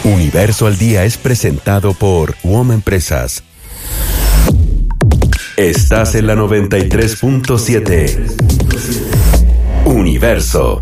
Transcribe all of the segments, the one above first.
Universo al Día es presentado por WOM Empresas. Estás en la 93.7. Universo.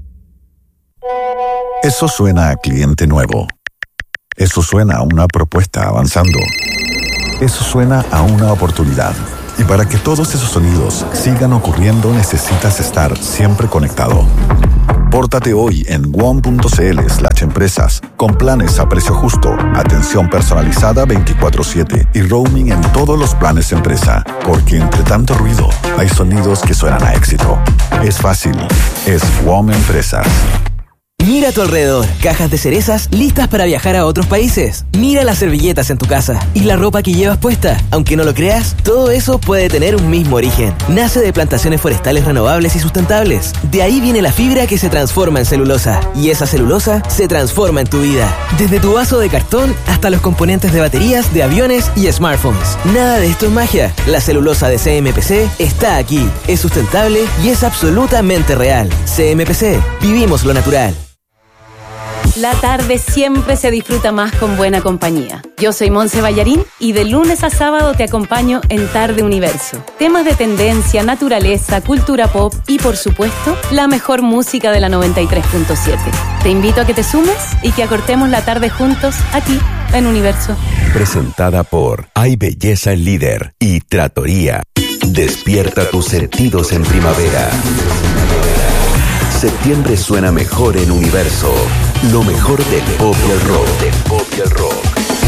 Eso suena a cliente nuevo. Eso suena a una propuesta avanzando. Eso suena a una oportunidad. Y para que todos esos sonidos sigan ocurriendo, necesitas estar siempre conectado. Pórtate hoy en WOM.cl/empresas con planes a precio justo, atención personalizada 24/7 y roaming en todos los planes empresa. Porque entre tanto ruido, hay sonidos que suenan a éxito. Es fácil. Es WOM Empresas. Mira a tu alrededor, cajas de cerezas listas para viajar a otros países. Mira las servilletas en tu casa y la ropa que llevas puesta. Aunque no lo creas, todo eso puede tener un mismo origen. Nace de plantaciones forestales renovables y sustentables. De ahí viene la fibra que se transforma en celulosa. Y esa celulosa se transforma en tu vida. Desde tu vaso de cartón hasta los componentes de baterías, de aviones y smartphones. Nada de esto es magia. La celulosa de CMPC está aquí. Es sustentable y es absolutamente real. CMPC. Vivimos lo natural. La tarde siempre se disfruta más con buena compañía. Yo soy Monse Ballarín y de lunes a sábado te acompaño en Tarde Universo. Temas de tendencia, naturaleza, cultura pop y, por supuesto, la mejor música de la 93.7. Te invito a que te sumes y que acortemos la tarde juntos aquí en Universo. Presentada por Hay Belleza el Líder y Trattoria. Despierta tus sentidos en primavera. Septiembre suena mejor en Universo. Lo mejor del pop y el rock.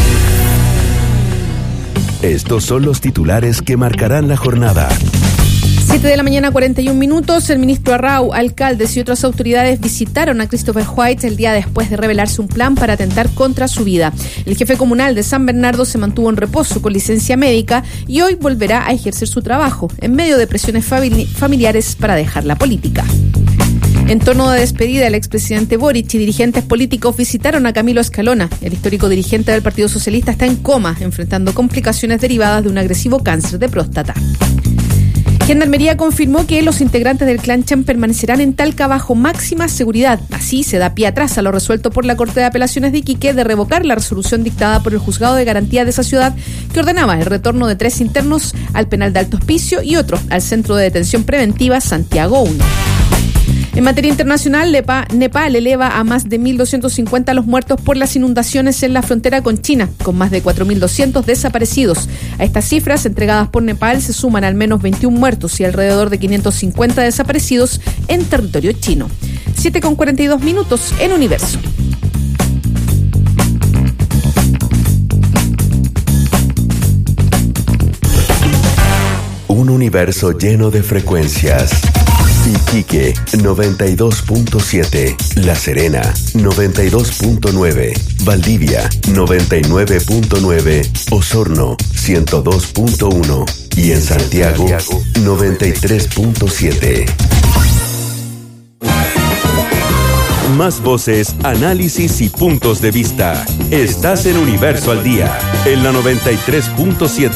Estos son los titulares que marcarán la jornada. 7 de la mañana, 41 minutos. El ministro Arrau, alcaldes y otras autoridades visitaron a Christopher White el día después de revelarse un plan para atentar contra su vida. El jefe comunal de San Bernardo se mantuvo en reposo con licencia médica y hoy volverá a ejercer su trabajo en medio de presiones familiares para dejar la política. En tono de despedida, el expresidente Boric y dirigentes políticos visitaron a Camilo Escalona. El histórico dirigente del Partido Socialista está en coma, enfrentando complicaciones derivadas de un agresivo cáncer de próstata. Gendarmería confirmó que los integrantes del Clan Chan permanecerán en Talca bajo máxima seguridad. Así se da pie atrás a lo resuelto por la Corte de Apelaciones de Iquique de revocar la resolución dictada por el Juzgado de Garantía de esa ciudad que ordenaba el retorno de 3 internos al penal de Alto Hospicio y otro al Centro de Detención Preventiva Santiago 1. En materia internacional, Nepal eleva a más de 1.250 los muertos por las inundaciones en la frontera con China, con más de 4.200 desaparecidos. A estas cifras entregadas por Nepal se suman al menos 21 muertos y alrededor de 550 desaparecidos en territorio chino. 7:42 minutos en Universo. Un universo lleno de frecuencias. Iquique 92.7, La Serena 92.9, Valdivia 99.9, Osorno 102.1 y en Santiago 93.7. Más voces, análisis y puntos de vista. Estás en Universo al Día, en la 93.7.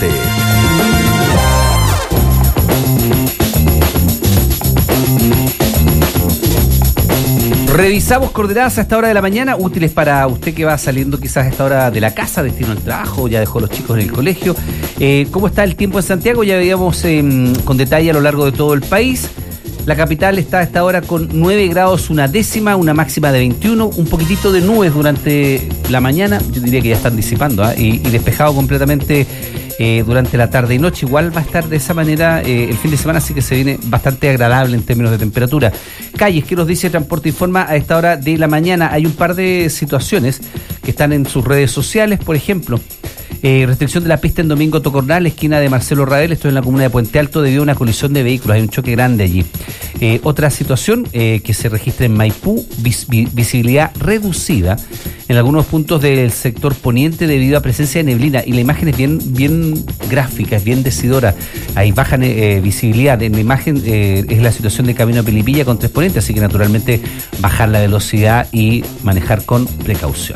Revisamos coordenadas a esta hora de la mañana, útiles para usted que va saliendo quizás a esta hora de la casa, destino al trabajo, ya dejó a los chicos en el colegio. ¿Cómo está el tiempo en Santiago? Ya veíamos con detalle a lo largo de todo el país. La capital está a esta hora con 9 grados, una décima, una máxima de 21, un poquitito de nubes durante la mañana, yo diría que ya están disipando, y despejado completamente durante la tarde y noche. Igual va a estar de esa manera el fin de semana, así que se viene bastante agradable en términos de temperatura. Calles, ¿qué nos dice Transporte Informa a esta hora de la mañana? Hay un par de situaciones que están en sus redes sociales, por ejemplo, restricción de la pista en Domingo Tocornal, esquina de Marcelo Ravel, esto en la comuna de Puente Alto, debido a una colisión de vehículos, hay un choque grande allí. Otra situación que se registra en Maipú, visibilidad reducida en algunos puntos del sector poniente debido a presencia de neblina, y la imagen es bien gráfica, es bien decidora. Hay baja visibilidad en la imagen, es la situación de camino a Pilipilla con 3 ponientes, así que naturalmente bajar la velocidad y manejar con precaución.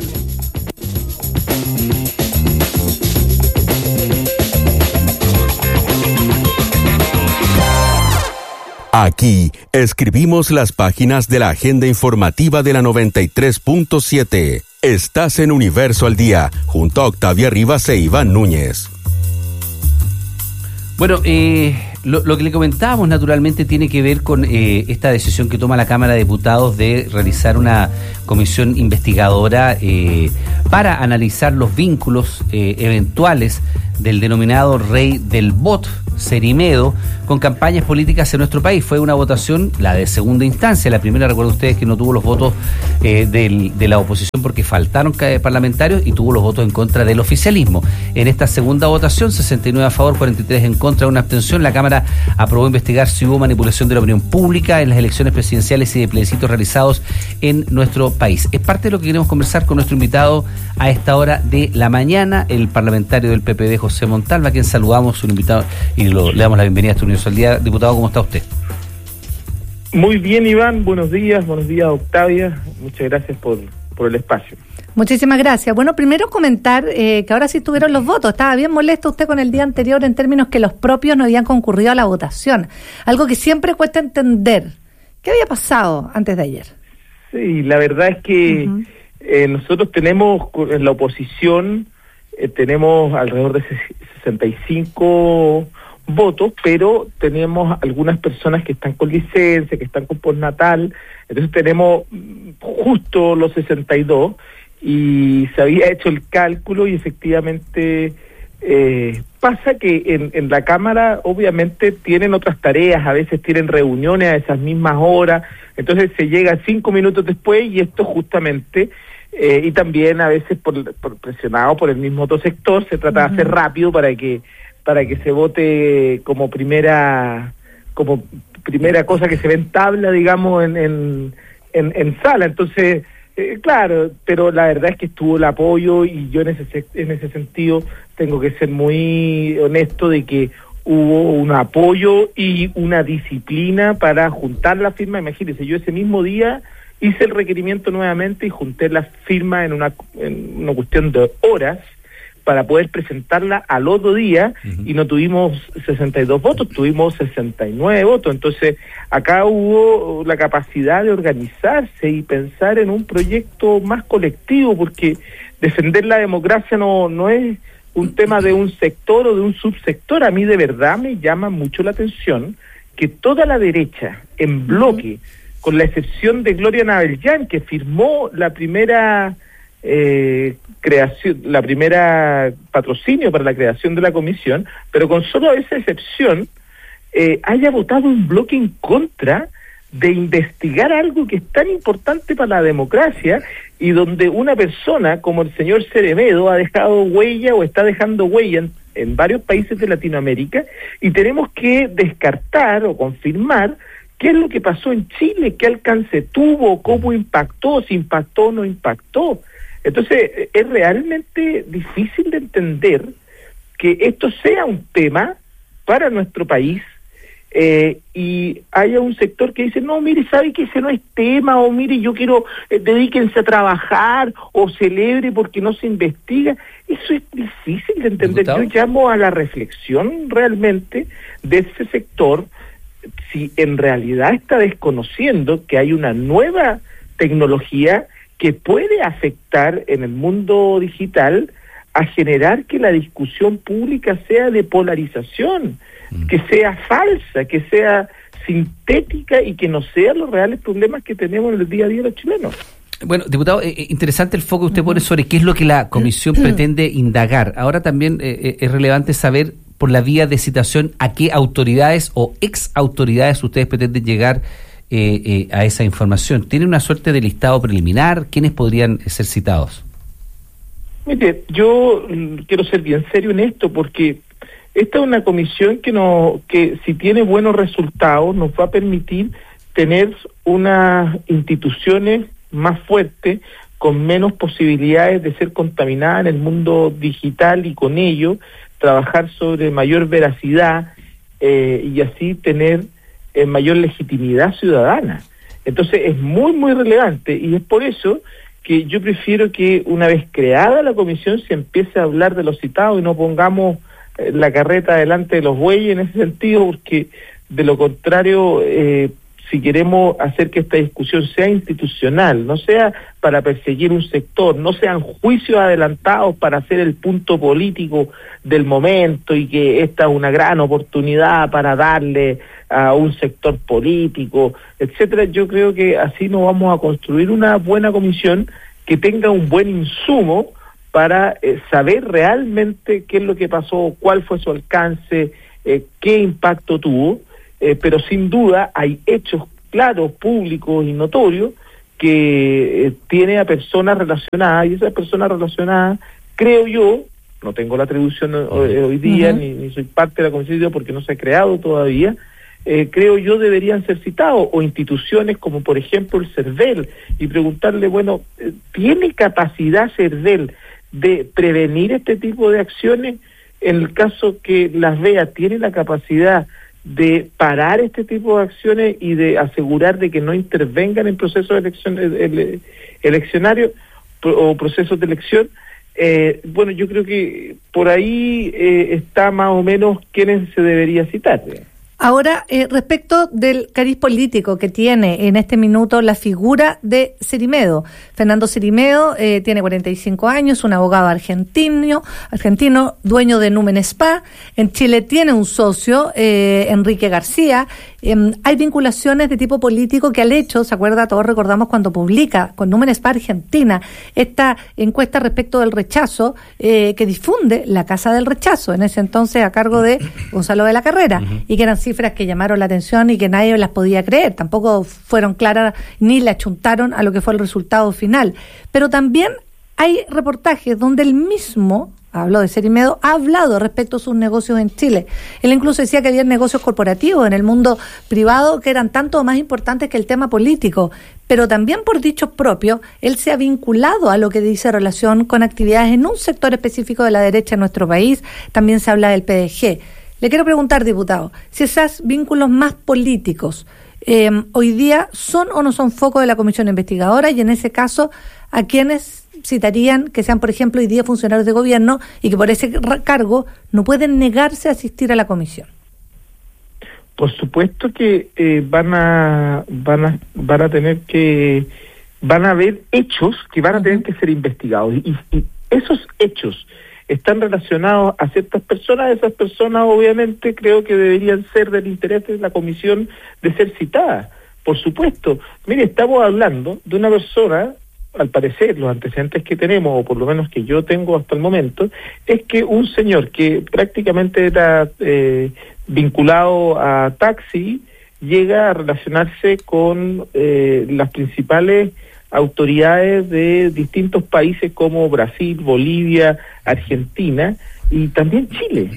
Aquí escribimos las páginas de la agenda informativa de la 93.7. Estás en Universo al Día, junto a Octavia Rivas e Iván Núñez. Bueno, lo que le comentábamos naturalmente tiene que ver con esta decisión que toma la Cámara de Diputados de realizar una comisión investigadora para analizar los vínculos eventuales del denominado rey del bot, Cerimedo, con campañas políticas en nuestro país. Fue una votación, la de segunda instancia. La primera, recuerden ustedes, que no tuvo los votos de la oposición porque faltaron parlamentarios, y tuvo los votos en contra del oficialismo. En esta segunda votación, 69 a favor, 43 en contra, una abstención, la Cámara aprobó investigar si hubo manipulación de la opinión pública en las elecciones presidenciales y de plebiscitos realizados en nuestro país. Es parte de lo que queremos conversar con nuestro invitado a esta hora de la mañana, el parlamentario del PPD, José Montalva, a quien saludamos, su invitado, y le damos la bienvenida a este Universo al Día. Diputado, ¿cómo está usted? Muy bien, Iván, buenos días, Octavia, muchas gracias por el espacio. Muchísimas gracias. Bueno, primero comentar que ahora sí tuvieron los votos. Estaba bien molesto usted con el día anterior en términos que los propios no habían concurrido a la votación, algo que siempre cuesta entender. ¿Qué había pasado antes de ayer? Sí, la verdad es que nosotros tenemos, en la oposición, tenemos alrededor de 65 votos, pero tenemos algunas personas que están con licencia, que están con postnatal, entonces tenemos justo los 62, y se había hecho el cálculo y efectivamente pasa que en la Cámara obviamente tienen otras tareas, a veces tienen reuniones a esas mismas horas, entonces se llega 5 minutos después, y esto justamente y también a veces por presionado por el mismo otro sector, se trata de hacer rápido para que se vote como primera cosa que se ve en tabla, digamos, en sala. Entonces, claro, pero la verdad es que estuvo el apoyo, y yo en ese sentido tengo que ser muy honesto de que hubo un apoyo y una disciplina para juntar la firma. Imagínense, yo ese mismo día hice el requerimiento nuevamente y junté la firma en una cuestión de horas para poder presentarla al otro día, y no tuvimos 62 votos, tuvimos 69 votos. Entonces, acá hubo la capacidad de organizarse y pensar en un proyecto más colectivo, porque defender la democracia no es un tema de un sector o de un subsector. A mí de verdad me llama mucho la atención que toda la derecha, en bloque, con la excepción de Gloria Nabeljan, que firmó la primera patrocinio para la creación de la comisión, pero con solo esa excepción, haya votado un bloque en contra de investigar algo que es tan importante para la democracia, y donde una persona como el señor Cerimedo ha dejado huella o está dejando huella en varios países de Latinoamérica, y tenemos que descartar o confirmar qué es lo que pasó en Chile, qué alcance tuvo, cómo impactó, si impactó o no impactó. Entonces, es realmente difícil de entender que esto sea un tema para nuestro país, y haya un sector que dice, no, mire, sabe que ese no es tema, o mire, yo quiero, dedíquense a trabajar, o celebre porque no se investiga. Eso es difícil de entender. ¿Diputado? Yo llamo a la reflexión realmente de ese sector, si en realidad está desconociendo que hay una nueva tecnología que puede afectar en el mundo digital a generar que la discusión pública sea de polarización, que sea falsa, que sea sintética, y que no sean los reales problemas que tenemos en el día a día de los chilenos. Bueno, diputado, interesante el foco que usted pone sobre qué es lo que la comisión pretende indagar. Ahora también es relevante saber, por la vía de citación, a qué autoridades o ex autoridades ustedes pretenden llegar a esa información. ¿Tiene una suerte de listado preliminar? ¿Quiénes podrían ser citados? Mire, yo quiero ser bien serio en esto, porque esta es una comisión que si tiene buenos resultados nos va a permitir tener unas instituciones más fuertes, con menos posibilidades de ser contaminadas en el mundo digital, y con ello trabajar sobre mayor veracidad, y así tener mayor legitimidad ciudadana. Entonces es muy, muy relevante, y es por eso que yo prefiero que una vez creada la comisión se empiece a hablar de los citados y no pongamos la carreta delante de los bueyes en ese sentido, porque de lo contrario si queremos hacer que esta discusión sea institucional, no sea para perseguir un sector, no sean juicios adelantados para hacer el punto político del momento y que esta es una gran oportunidad para darle a un sector político, etcétera, yo creo que así no vamos a construir una buena comisión que tenga un buen insumo para saber realmente qué es lo que pasó, cuál fue su alcance, qué impacto tuvo, pero sin duda hay hechos claros, públicos y notorios que tiene a personas relacionadas, y esas personas relacionadas, creo yo, no tengo la atribución hoy día, ni soy parte de la comisión porque no se ha creado todavía, creo yo deberían ser citados, o instituciones como por ejemplo el CERVEL, y preguntarle, bueno, ¿tiene capacidad CERVEL de prevenir este tipo de acciones? En el caso que las vea, ¿tiene la capacidad de parar este tipo de acciones y de asegurar de que no intervengan en procesos eleccionarios o procesos de elección? Bueno, yo creo que por ahí está más o menos quiénes se debería citar. Ahora, respecto del cariz político que tiene en este minuto la figura de Cerimedo. Fernando Cerimedo tiene 45 años, un abogado argentino, dueño de Numen Spa. En Chile tiene un socio, Enrique García. Hay vinculaciones de tipo político que al hecho, ¿se acuerda? Todos recordamos cuando publica con Numen Spa Argentina esta encuesta respecto del rechazo que difunde la Casa del Rechazo, en ese entonces a cargo de Gonzalo de la Carrera, y que eran cifras que llamaron la atención y que nadie las podía creer, tampoco fueron claras ni le achuntaron a lo que fue el resultado final. Pero también hay reportajes donde el mismo, habló de Cerimedo, ha hablado respecto a sus negocios en Chile. Él incluso decía que había negocios corporativos en el mundo privado que eran tanto más importantes que el tema político, pero también por dichos propios, él se ha vinculado a lo que dice relación con actividades en un sector específico de la derecha en nuestro país. También se habla del PDG. Le quiero preguntar, diputado, si esos vínculos más políticos hoy día son o no son foco de la comisión investigadora, y en ese caso, ¿a quiénes citarían que sean, por ejemplo, hoy día funcionarios de gobierno y que por ese cargo no pueden negarse a asistir a la comisión? Por supuesto que van a haber hechos que van a tener que ser investigados, y esos hechos están relacionados a ciertas personas. Esas personas obviamente creo que deberían ser del interés de la comisión de ser citadas, por supuesto. Mire, estamos hablando de una persona, al parecer los antecedentes que tenemos, o por lo menos que yo tengo hasta el momento, es que un señor que prácticamente era vinculado a taxi llega a relacionarse con las principales autoridades de distintos países como Brasil, Bolivia, Argentina y también Chile.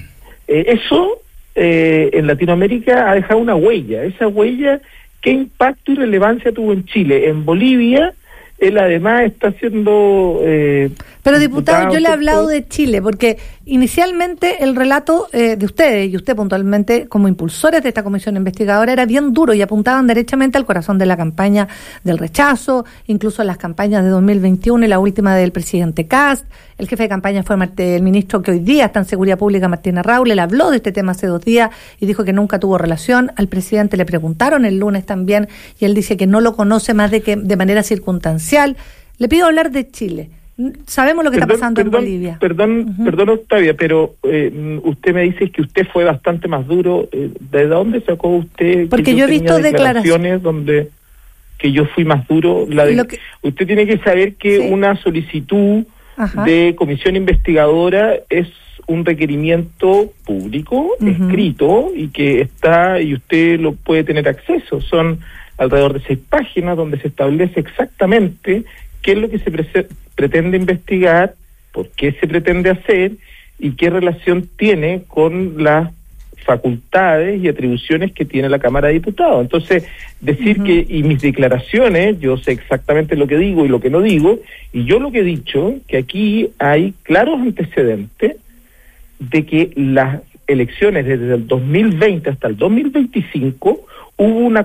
Eso en Latinoamérica ha dejado una huella. Esa huella, ¿qué impacto y relevancia tuvo en Chile? En Bolivia, él además está haciendo... Pero diputado, yo le he hablado de Chile, porque inicialmente el relato de ustedes, y usted puntualmente como impulsores de esta comisión investigadora, era bien duro y apuntaban derechamente al corazón de la campaña del rechazo, incluso las campañas de 2021 y la última del presidente Kast. El jefe de campaña fue el ministro que hoy día está en Seguridad Pública, Martín Arraule. Él habló de este tema hace 2 días y dijo que nunca tuvo relación. Al presidente le preguntaron el lunes también y él dice que no lo conoce más de que de manera circunstancial. Le pido hablar de Chile. Sabemos lo que está pasando en Bolivia. Perdón, Octavia, pero usted me dice que usted fue bastante más duro. ¿De dónde sacó usted? Porque yo he visto declaraciones donde que yo fui más duro. Usted tiene que saber que una solicitud de comisión investigadora es un requerimiento público, escrito, y que está, y usted lo puede tener acceso. Son alrededor de 6 páginas donde se establece exactamente qué es lo que se pretende investigar, por qué se pretende hacer y qué relación tiene con las facultades y atribuciones que tiene la Cámara de Diputados. Entonces, decir que, y mis declaraciones, yo sé exactamente lo que digo y lo que no digo, y yo lo que he dicho, que aquí hay claros antecedentes de que las elecciones desde el 2020 hasta el 2025 hubo una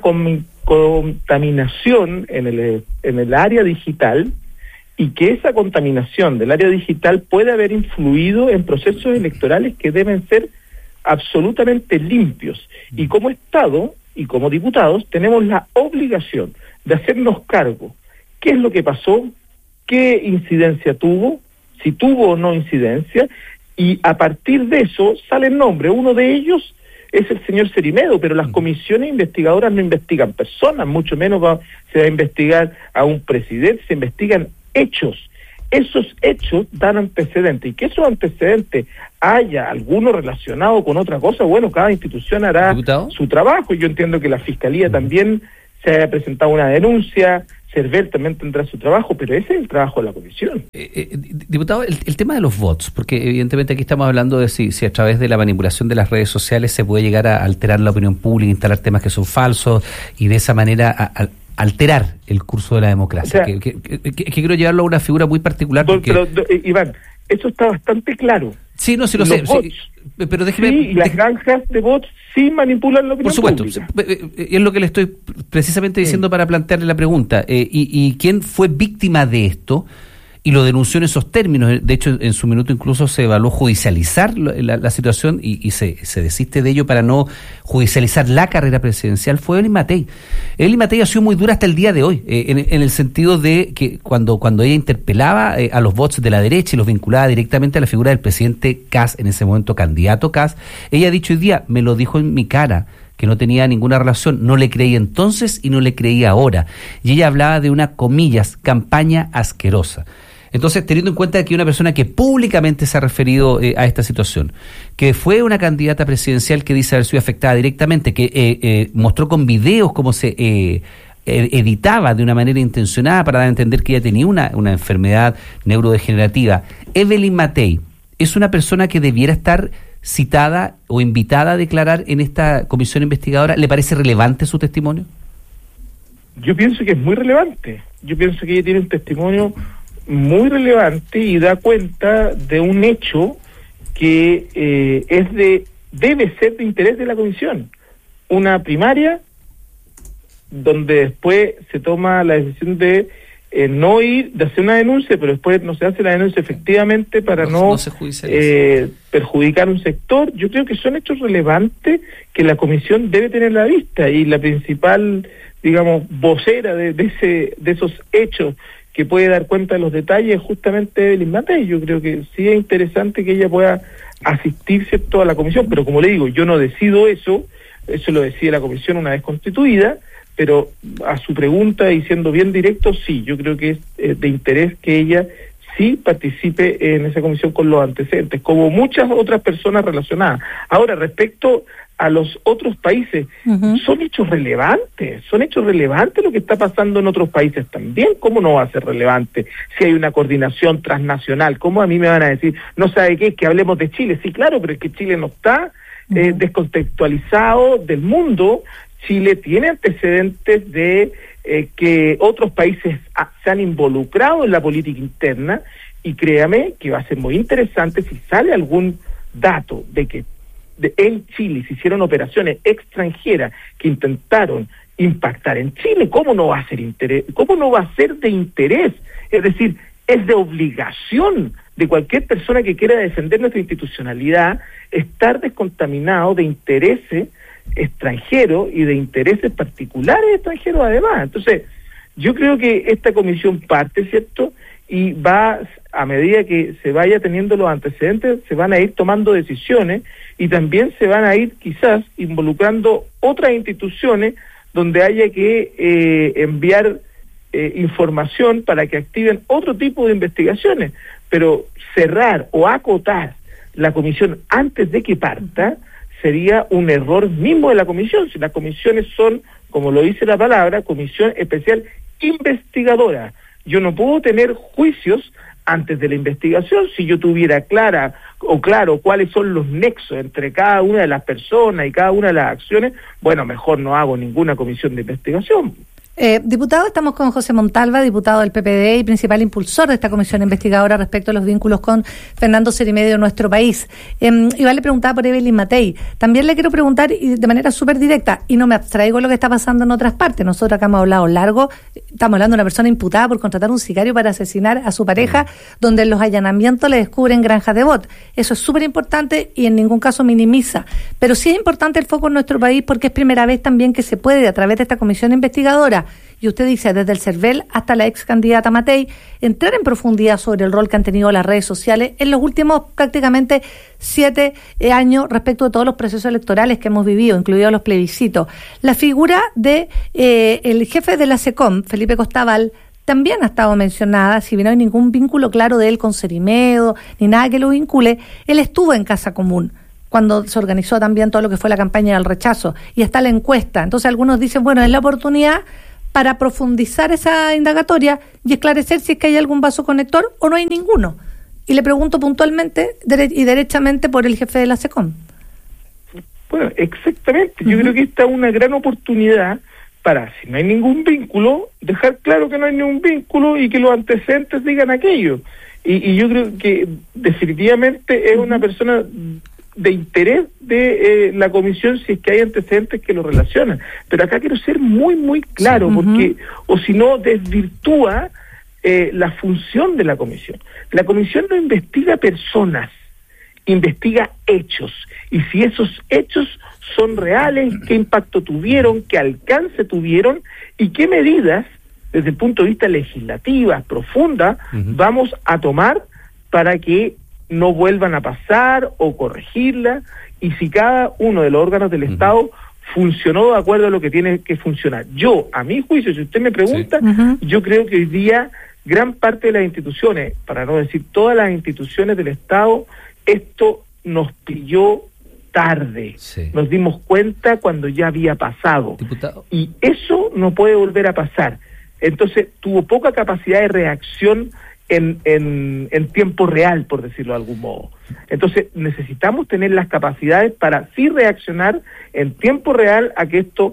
contaminación en el área digital, y que esa contaminación del área digital puede haber influido en procesos electorales que deben ser absolutamente limpios. Y como Estado y como diputados tenemos la obligación de hacernos cargo qué es lo que pasó, qué incidencia tuvo, si tuvo o no incidencia, y a partir de eso salen nombres. Uno de ellos es el señor Cerimedo, pero las comisiones investigadoras no investigan personas, mucho menos se va a investigar a un presidente, se investigan hechos. Esos hechos dan antecedentes, y que esos antecedentes haya alguno relacionado con otra cosa, bueno, cada institución hará su trabajo. Yo entiendo que la Fiscalía también se haya presentado una denuncia, CERVEL también tendrá su trabajo, pero ese es el trabajo de la comisión. Diputado, el tema de los bots, porque evidentemente aquí estamos hablando de si a través de la manipulación de las redes sociales se puede llegar a alterar la opinión pública, instalar temas que son falsos y de esa manera alterar el curso de la democracia. O sea, que quiero llevarlo a una figura muy particular. Porque... Pero, Iván, eso está bastante claro. Sí, no, sí lo sé. Bots, sí, pero déjeme... Sí, y las granjas de bots sí manipulan la opinión pública. Por supuesto. Es lo que le estoy precisamente diciendo para plantearle la pregunta. ¿Y quién fue víctima de esto? Y lo denunció en esos términos. De hecho, en su minuto incluso se evaluó judicializar la situación y se desiste de ello para no judicializar la carrera presidencial. Fue Evelyn Matei. Evelyn Matei ha sido muy dura hasta el día de hoy, en el sentido de que cuando ella interpelaba a los bots de la derecha y los vinculaba directamente a la figura del presidente Kast, en ese momento candidato Kast, ella ha dicho hoy día, me lo dijo en mi cara, que no tenía ninguna relación, no le creí entonces y no le creí ahora. Y ella hablaba de una, comillas, campaña asquerosa. Entonces, teniendo en cuenta que una persona que públicamente se ha referido a esta situación, que fue una candidata presidencial que dice haber sido afectada directamente, que mostró con videos cómo se editaba de una manera intencionada para dar a entender que ella tenía una enfermedad neurodegenerativa, Evelyn Matei es una persona que debiera estar citada o invitada a declarar en esta comisión investigadora. ¿Le parece relevante su testimonio? Yo pienso que es muy relevante. Yo pienso que ella tiene un testimonio muy relevante y da cuenta de un hecho que debe ser de interés de la comisión. Una primaria donde después se toma la decisión de no ir, de hacer una denuncia, pero después no se hace la denuncia efectivamente para no perjudicar un sector. Yo creo que son hechos relevantes que la comisión debe tener a la vista, y la principal, digamos, vocera de esos hechos que puede dar cuenta de los detalles justamente Evelyn Matei. Yo creo que sí es interesante que ella pueda asistir, ¿cierto?, a la comisión, pero como le digo, yo no decido eso lo decide la comisión una vez constituida, pero a su pregunta y siendo bien directo, sí, yo creo que es de interés que ella sí participe en esa comisión con los antecedentes, como muchas otras personas relacionadas. Ahora, respecto a los otros países, son hechos relevantes lo que está pasando en otros países también. ¿Cómo no va a ser relevante si hay una coordinación transnacional? ¿Cómo a mí me van a decir, no sabe qué, que hablemos de Chile? Sí, claro, pero es que Chile no está descontextualizado del mundo. Chile tiene antecedentes de que otros países se han involucrado en la política interna, y créame que va a ser muy interesante si sale algún dato de que en Chile se hicieron operaciones extranjeras que intentaron impactar en Chile. ¿Cómo no va a ser interés? ¿Cómo no va a ser de interés? Es decir, es de obligación de cualquier persona que quiera defender nuestra institucionalidad estar descontaminado de intereses extranjeros y de intereses particulares extranjeros además. Entonces, yo creo que esta comisión parte, ¿cierto?, y va, a medida que se vaya teniendo los antecedentes, se van a ir tomando decisiones, y también se van a ir quizás involucrando otras instituciones donde haya que enviar información para que activen otro tipo de investigaciones. Pero cerrar o acotar la comisión antes de que parta sería un error mismo de la comisión. Si las comisiones son, como lo dice la palabra, comisión especial investigadora, yo no puedo tener juicios antes de la investigación si yo tuviera claro cuáles son los nexos entre cada una de las personas y cada una de las acciones. Bueno, mejor no hago ninguna comisión de investigación. Diputado, estamos con José Montalva, diputado del PPD y principal impulsor de esta comisión investigadora respecto a los vínculos con Fernando Serimedio en nuestro país. Iván le preguntaba por Evelyn Matei. También le quiero preguntar y de manera súper directa, y no me abstraigo de lo que está pasando en otras partes. Nosotros acá hemos hablado largo, estamos hablando de una persona imputada por contratar un sicario para asesinar a su pareja, donde en los allanamientos le descubren granjas de bot. Eso es súper importante y en ningún caso minimiza. Pero sí es importante el foco en nuestro país porque es primera vez también que se puede, a través de esta comisión investigadora, y usted dice, desde el CERVEL hasta la ex candidata Matei, entrar en profundidad sobre el rol que han tenido las redes sociales en los últimos prácticamente 7 años respecto de todos los procesos electorales que hemos vivido, incluidos los plebiscitos. La figura de el jefe de la SECOM, Felipe Costaval, también ha estado mencionada, si bien no hay ningún vínculo claro de él con Serimedo, ni nada que lo vincule. Él estuvo en Casa Común cuando se organizó también todo lo que fue la campaña del rechazo, y está la encuesta. Entonces algunos dicen, bueno, es la oportunidad para profundizar esa indagatoria y esclarecer si es que hay algún vaso conector o no hay ninguno. Y le pregunto puntualmente y derechamente por el jefe de la SECOM. Bueno, exactamente. Yo creo que esta es una gran oportunidad para, si no hay ningún vínculo, dejar claro que no hay ningún vínculo y que los antecedentes digan aquello. Y yo creo que definitivamente es una persona de interés de la comisión si es que hay antecedentes que lo relacionan. Pero acá quiero ser muy, muy claro, porque o si no desvirtúa la función de la comisión. La comisión no investiga personas, investiga hechos. Y si esos hechos son reales, qué impacto tuvieron, qué alcance tuvieron y qué medidas, desde el punto de vista legislativa, profunda, vamos a tomar para que no vuelvan a pasar o corregirla, y si cada uno de los órganos del Estado funcionó de acuerdo a lo que tiene que funcionar. Yo, a mi juicio, si usted me pregunta, yo creo que hoy día gran parte de las instituciones, para no decir todas las instituciones del Estado, esto nos pilló tarde. Nos dimos cuenta cuando ya había pasado. Diputado. Y eso no puede volver a pasar. Entonces, tuvo poca capacidad de reacción en tiempo real, por decirlo de algún modo. Entonces necesitamos tener las capacidades para sí reaccionar en tiempo real a que esto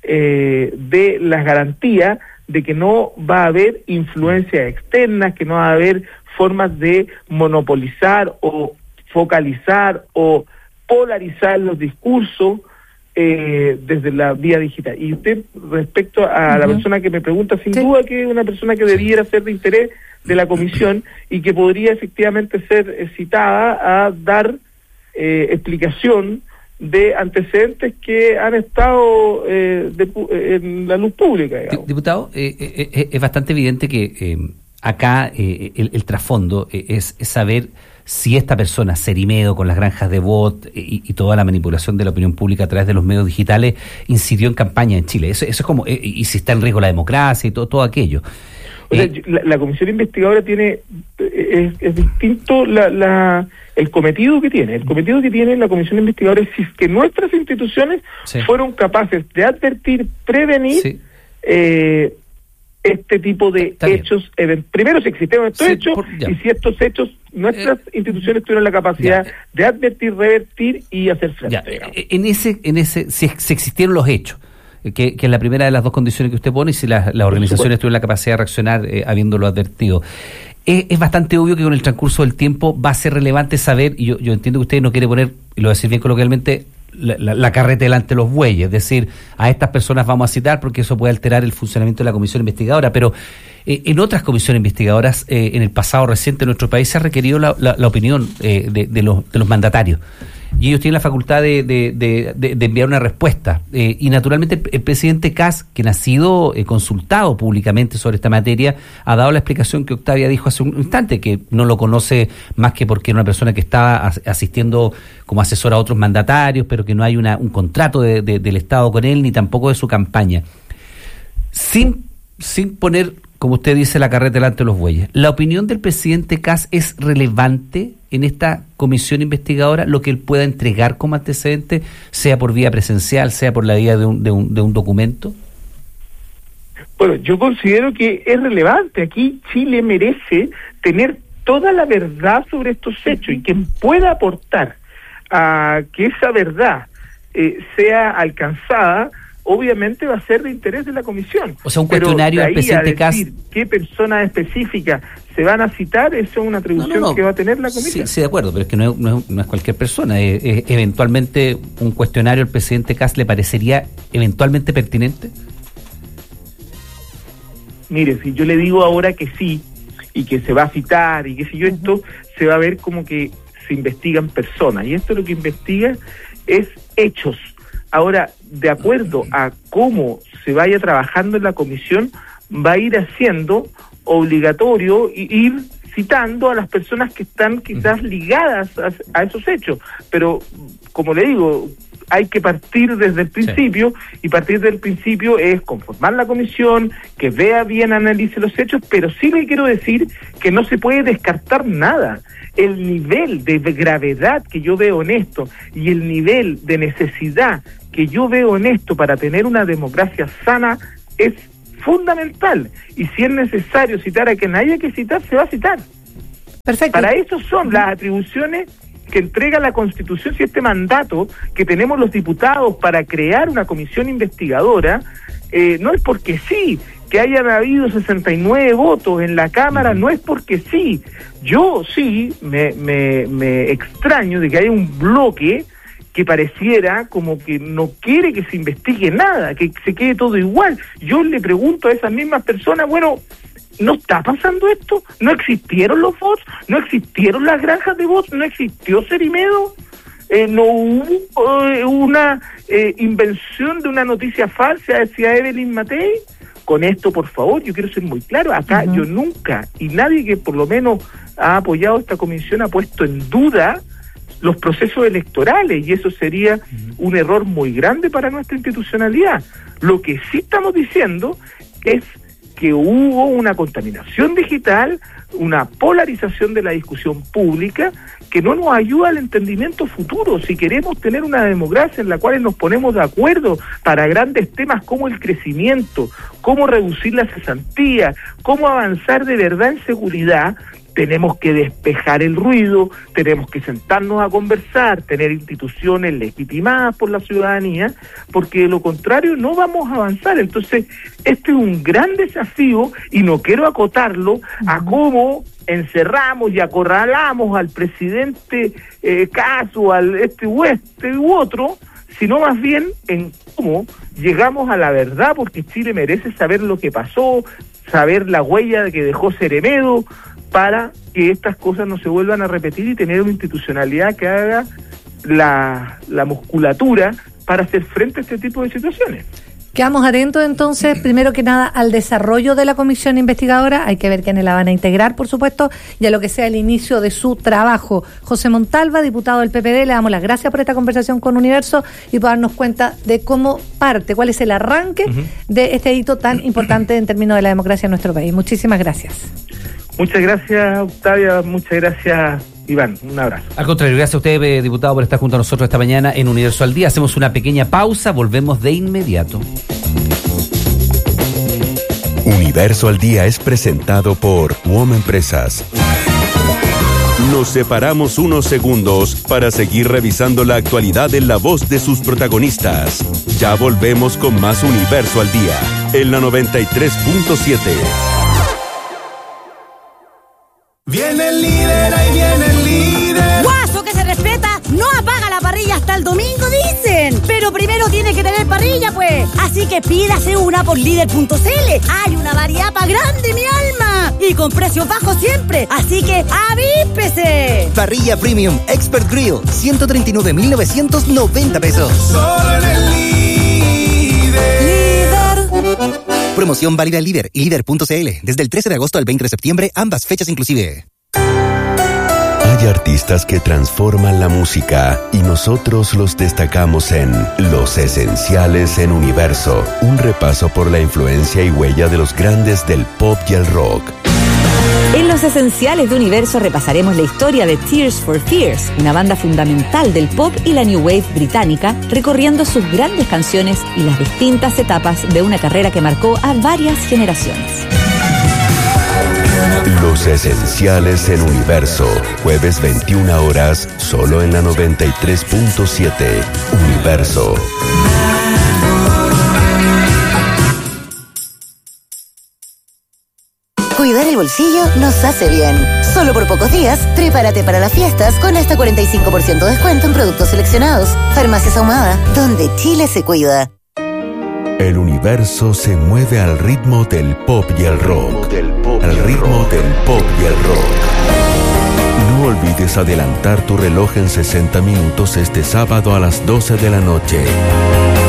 dé las garantías de que no va a haber influencias externas, que no va a haber formas de monopolizar o focalizar o polarizar los discursos desde la vía digital. Y usted, respecto a la persona que me pregunta, sin duda que es una persona que debiera ser de interés de la comisión y que podría efectivamente ser citada a dar explicación de antecedentes que han estado en la luz pública, digamos. Diputado, es bastante evidente que acá el trasfondo es saber si esta persona, Serimedo, con las granjas de bot y toda la manipulación de la opinión pública a través de los medios digitales, incidió en campaña en Chile. Eso es como, y si está en riesgo la democracia y todo aquello. O sea, la comisión investigadora tiene, es distinto el cometido que tiene. El cometido que tiene la comisión investigadora es si es que nuestras instituciones fueron capaces de advertir, prevenir este tipo de hechos. Primero, si existieron estos hechos, y si estos hechos, nuestras instituciones tuvieron la capacidad de advertir, revertir y hacer frente. En ese si existieron los hechos, que es la primera de las dos condiciones que usted pone, y si las organizaciones tuvieron la capacidad de reaccionar habiéndolo advertido. Es bastante obvio que con el transcurso del tiempo va a ser relevante saber, y yo entiendo que usted no quiere poner, y lo voy a decir bien coloquialmente, la carreta delante de los bueyes, es decir, a estas personas vamos a citar porque eso puede alterar el funcionamiento de la comisión investigadora, pero en otras comisiones investigadoras en el pasado reciente en nuestro país se ha requerido la opinión de los mandatarios, y ellos tienen la facultad de enviar una respuesta, y naturalmente el presidente Kast, quien ha sido consultado públicamente sobre esta materia, ha dado la explicación que Octavia dijo hace un instante, que no lo conoce más que porque era una persona que estaba asistiendo como asesor a otros mandatarios, pero que no hay un contrato del Estado con él, ni tampoco de su campaña. Sin poner, como usted dice, la carreta delante de los bueyes, ¿la opinión del presidente Kast es relevante en esta comisión investigadora, lo que él pueda entregar como antecedente, sea por vía presencial, sea por la vía de un documento? Bueno, yo considero que es relevante. Aquí Chile merece tener toda la verdad sobre estos hechos, y quien pueda aportar a que esa verdad sea alcanzada obviamente va a ser de interés de la comisión. O sea, un cuestionario al presidente Kast. ¿Qué personas específicas se van a citar? Eso es una atribución que va a tener la comisión. Sí, de acuerdo, pero es que no es cualquier persona. Eventualmente, un cuestionario al presidente Kast le parecería eventualmente pertinente. Mire, si yo le digo ahora que sí, y que se va a citar, y qué sé yo, esto se va a ver como que se investigan personas, y esto lo que investiga es hechos. Ahora, de acuerdo a cómo se vaya trabajando en la comisión, va a ir haciendo obligatorio ir citando a las personas que están quizás ligadas a esos hechos, pero como le digo, hay que partir desde el principio, y partir del principio es conformar la comisión, que vea bien, analice los hechos, pero sí le quiero decir que no se puede descartar nada. El nivel de gravedad que yo veo en esto y el nivel de necesidad que yo veo en esto para tener una democracia sana es fundamental, y si es necesario citar a quien haya que citar, se va a citar. Perfecto. Para eso son las atribuciones que entrega la Constitución, si este mandato que tenemos los diputados para crear una comisión investigadora, no es porque sí, que hayan habido 69 votos en la Cámara, no es porque sí. Yo sí me extraño de que haya un bloque que pareciera como que no quiere que se investigue nada, que se quede todo igual. Yo le pregunto a esas mismas personas, bueno, ¿no está pasando esto? ¿No existieron los bots? ¿No existieron las granjas de bots? ¿No existió Cerimedo? ¿No hubo una invención de una noticia falsa hacia Evelyn Matei? Con esto, por favor, yo quiero ser muy claro, acá yo nunca, y nadie que por lo menos ha apoyado esta comisión ha puesto en duda los procesos electorales, y eso sería un error muy grande para nuestra institucionalidad. Lo que sí estamos diciendo es que hubo una contaminación digital, una polarización de la discusión pública que no nos ayuda al entendimiento futuro. Si queremos tener una democracia en la cual nos ponemos de acuerdo para grandes temas como el crecimiento, cómo reducir la cesantía, cómo avanzar de verdad en seguridad, tenemos que despejar el ruido, tenemos que sentarnos a conversar, tener instituciones legitimadas por la ciudadanía, porque de lo contrario no vamos a avanzar. Entonces, este es un gran desafío, y no quiero acotarlo a cómo encerramos y acorralamos al presidente Caso, al este u otro, sino más bien en cómo llegamos a la verdad, porque Chile merece saber lo que pasó, saber la huella que dejó Cerimedo, para que estas cosas no se vuelvan a repetir y tener una institucionalidad que haga la musculatura para hacer frente a este tipo de situaciones. Quedamos atentos entonces, primero que nada, al desarrollo de la comisión investigadora. Hay que ver quiénes la van a integrar, por supuesto, y a lo que sea el inicio de su trabajo. José Montalva, diputado del PPD, le damos las gracias por esta conversación con Universo y por darnos cuenta de cómo parte, cuál es el arranque de este hito tan importante en términos de la democracia en nuestro país. Muchísimas gracias. Muchas gracias, Octavia. Muchas gracias, Iván. Un abrazo. Al contrario, gracias a usted, diputado, por estar junto a nosotros esta mañana en Universo al Día. Hacemos una pequeña pausa, volvemos de inmediato. Universo al Día es presentado por WOM Empresas. Nos separamos unos segundos para seguir revisando la actualidad en la voz de sus protagonistas. Ya volvemos con más Universo al Día, en la 93.7. Viene el líder, ahí viene el líder. Guaso que se respeta, no apaga la parrilla hasta el domingo, dicen. Pero primero tiene que tener parrilla, pues. Así que pídase una por líder.cl. Hay una variedad pa' grande, mi alma. Y con precios bajos siempre. Así que avíspese. Parrilla Premium Expert Grill, 139.990 pesos. Solo en el líder. Promoción válida en Líder y Líder.cl desde el 13 de agosto al 20 de septiembre, ambas fechas inclusive. Hay artistas que transforman la música y nosotros los destacamos en Los Esenciales en Universo, un repaso por la influencia y huella de los grandes del pop y el rock. En Los Esenciales de Universo repasaremos la historia de Tears for Fears, una banda fundamental del pop y la new wave británica, recorriendo sus grandes canciones y las distintas etapas de una carrera que marcó a varias generaciones. Los Esenciales en Universo, jueves 21 horas, solo en la 93.7. Universo. Cuidar el bolsillo nos hace bien. Solo por pocos días, prepárate para las fiestas con hasta 45% de descuento en productos seleccionados. Farmacias Ahumada, donde Chile se cuida. El universo se mueve al ritmo del pop y el rock. Al ritmo del pop y el rock. No olvides adelantar tu reloj en 60 minutos este sábado a las 12 de la noche.